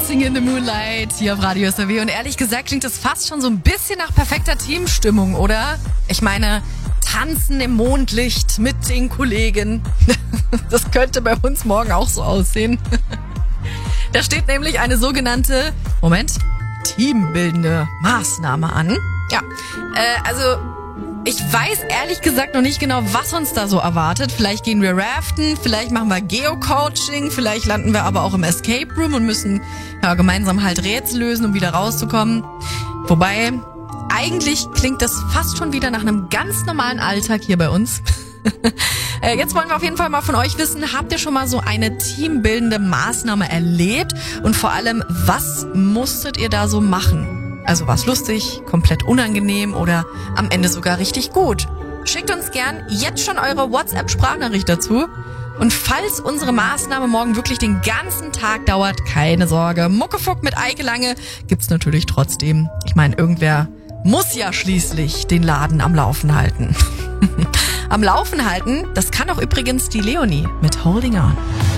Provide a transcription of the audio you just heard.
Dancing in the Moonlight hier auf Radio SAW. Und ehrlich gesagt klingt das fast schon so ein bisschen nach perfekter Teamstimmung, oder? Ich meine, tanzen im Mondlicht mit den Kollegen. Das könnte bei uns morgen auch so aussehen. Da steht nämlich eine sogenannte, teambildende Maßnahme an. Ja, also ich weiß ehrlich gesagt noch nicht genau, was uns da so erwartet. Vielleicht gehen wir raften, vielleicht machen wir Geocoaching, vielleicht landen wir aber auch im Escape Room und müssen gemeinsam halt Rätsel lösen, um wieder rauszukommen. Wobei, eigentlich klingt das fast schon wieder nach einem ganz normalen Alltag hier bei uns. Jetzt wollen wir auf jeden Fall mal von euch wissen, habt ihr schon mal so eine teambildende Maßnahme erlebt? Und vor allem, was musstet ihr da so machen? Also war's lustig, komplett unangenehm oder am Ende sogar richtig gut? Schickt uns gern jetzt schon eure WhatsApp-Sprachnachricht dazu. Und falls unsere Maßnahme morgen wirklich den ganzen Tag dauert, keine Sorge. Muckefuck mit Eike Lange gibt's natürlich trotzdem. Ich meine, irgendwer muss ja schließlich den Laden am Laufen halten. Am Laufen halten, das kann auch übrigens die Leonie mit Holding On.